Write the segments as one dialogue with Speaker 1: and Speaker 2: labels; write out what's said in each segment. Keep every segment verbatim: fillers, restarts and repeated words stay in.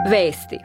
Speaker 1: Vesti.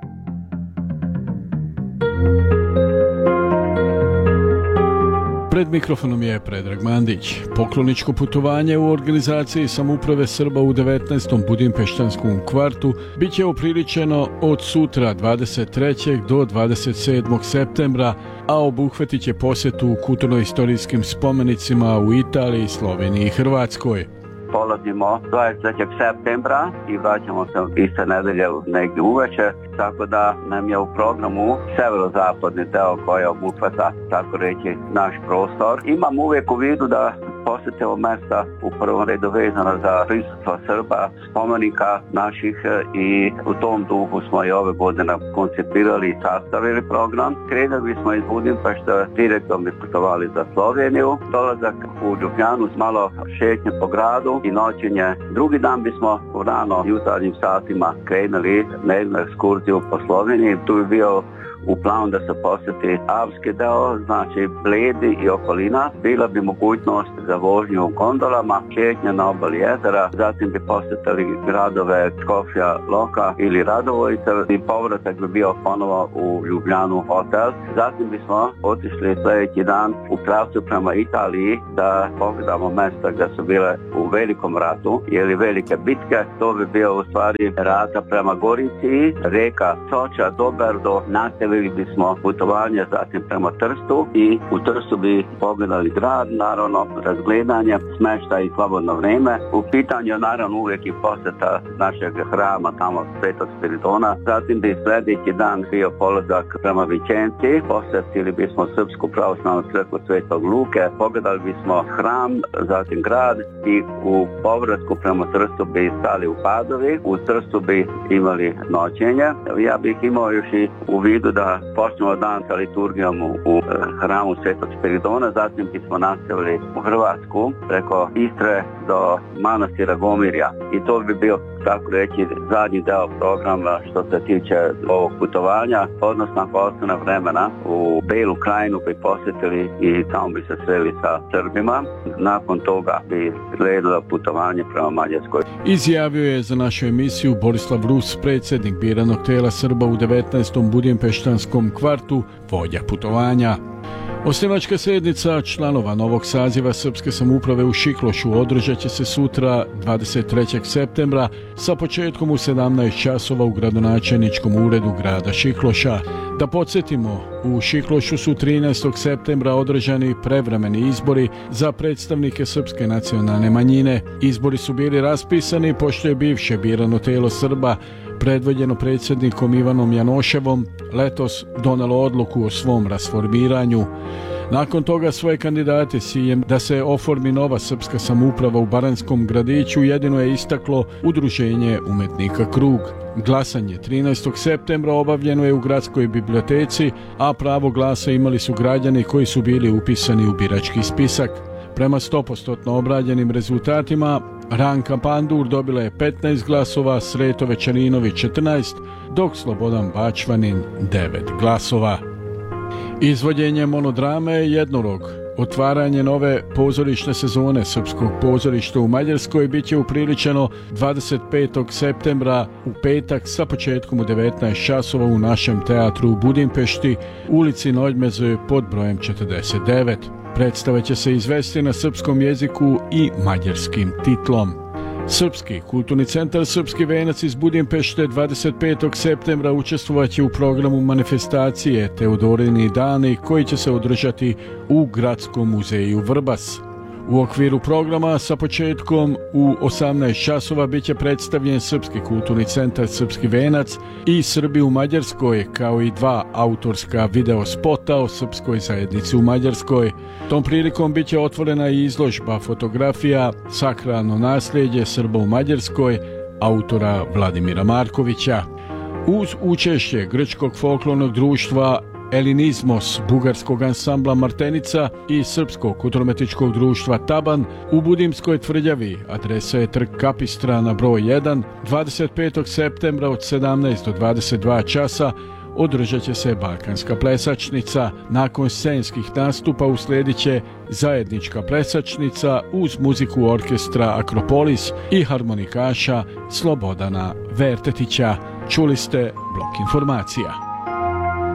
Speaker 2: Pred mikrofonom je Predrag Mandić. Pokloničko putovanje u organizaciji Samouprave Srba u devetnaestom Budimpeštanskom kvartu bit će upriličeno od sutra dvadeset trećeg do dvadeset sedmog septembra, a obuhvatit će posjetu kulturno-istorijskim spomenicima u Italiji, Sloveniji i Hrvatskoj.
Speaker 3: Polazimo dvadeset trećeg septembra i vraćamo se iste nedelje negdje uveče, tako da nam je u programu severozapadni deo koji obuhvata, tako reći, naš prostor. Imam uvijek u vidu da posjetimo mjesta u prvom redu vezano za prisustvo Srba, spomenika naših, i u tom duhu smo i ove godine koncipirali i sastavili program. Krenuli bismo iz Budimpešta, direktno bi putovali za Sloveniju, dolazak u Ljubljanu s malo šetnje po gradu i noćenje. Drugi dan bismo u rano jutarnjim satima krenuli na jednu ekskurziju po Sloveniji. Tu bi bio u planu da se posjeti alpski deo, znači Bledi i okolina. Bila bi mogućnost za vožnju u gondolama, šetnja na obali jezera, zatim bi posjetili gradove Skofja Loka ili Radovojca i povratak bi bio ponovo u Ljubljanu hotel. Zatim bismo otišli sljedeći dan u pravcu prema Italiji da pogledamo mjesta gdje su bile u velikom ratu ili velike bitke. To bi bio u stvari rata prema Gorici, reka Soča, Doberdo, nastavili bismo putovanje zatim prema Trstu i u Trstu bi pogledali grad, naravno razgledanje, smještaj i slobodno vrijeme. U pitanju naravno uvijek i posjeta našeg hrama tamo Svetog Spiridona. Zatim bi sljedeći dan bio polazak prema Vičenci, posjetili bismo Srpsku pravoslavnu crkvu Svetog Luke, pogledali bismo hram, zatim grad i u povratku prema Trstu bi stali u Padovi. U Trstu bi imali noćenje. Ja bih imao još i u vidu da počnemo dan sa liturgijom u, u hramu Svetog Spiridona, zatim bismo nastavili u Hrvatsku preko Istre do manastira Gomirja i to bi bio, tako reći, zadnji deo programa što se tiče ovog putovanja, odnosno ako ostane vremena u Belu krajinu bi posjetili i tamo bi se sreli sa Srbima. Nakon toga bi slijedilo putovanje prema Mađarskoj.
Speaker 2: Izjavio je za našu emisiju Borislav Rus, predsjednik biranog tijela Srba u devetnaestom Budimpeštanskom kvartu, vođa putovanja. Osnivačka sjednica članova novog saziva Srpske samouprave u Šiklošu održat će se sutra dvadeset trećeg septembra sa početkom u sedamnaest časova u gradonačelničkom uredu grada Šikloša. Da podsjetimo, u Šiklošu su trinaestog septembra održani prevremeni izbori za predstavnike srpske nacionalne manjine. Izbori su bili raspisani pošto je bivše birano tijelo Srba predvođeno predsjednikom Ivanom Janoševom letos donelo odluku o svom rasformiranju. Nakon toga svoje kandidate s ciljem da se oformi nova srpska samouprava u Baranskom gradiću jedino je istaklo Udruženje umetnika Krug. Glasanje trinaestog septembra obavljeno je u gradskoj biblioteci, a pravo glasa imali su građani koji su bili upisani u birački spisak. Prema sto posto obrađenim rezultatima, Ranka Pandur dobila je petnaest glasova, Sreto Večarinović četrnaest, dok Slobodan Bačvanin devet glasova. Izvođenje monodrame Jednorog, otvaranje nove pozorišne sezone Srpskog pozorišta u Mađarskoj bit će upriličeno dvadeset petog septembra u petak sa početkom u devetnaest časova u našem teatru u Budimpešti, ulici Noljmeze pod brojem četrdeset devet. Predstava će se izvesti na srpskom jeziku i mađarskim titlom. Srpski kulturni centar Srpski venac iz Budimpešte dvadeset petog septembra učestvovaće u programu manifestacije Teodorini dani koji će se održati u Gradskom muzeju Vrbas. U okviru programa sa početkom u osamnaest časova bit će predstavljen Srpski kulturni centar Srpski venac i Srbi u Mađarskoj, kao i dva autorska video spota o srpskoj zajednici u Mađarskoj. Tom prilikom bit će otvorena i izložba fotografija Sakralno nasljeđe Srba u Mađarskoj autora Vladimira Markovića. Uz učešće Grčkog folklornog društva Elinizmos, bugarskog ansambla Martenica i Srpskog kulturno-umjetničkog društva Taban u Budimskoj tvrđavi, adresa je Trg Kapistrana broj jedan, dvadeset petog septembra od sedamnaest do dvadeset dva časa održat će se balkanska plesačnica. Nakon scenskih nastupa uslijedit će zajednička plesačnica uz muziku orkestra Akropolis i harmonikaša Slobodana Vertetića. Čuli ste Blok informacija.